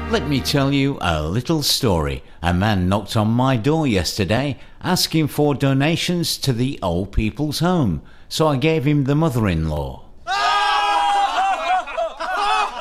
Let me tell you a little story. A man knocked on my door yesterday asking for donations to the old people's home, so I gave him the mother-in-law.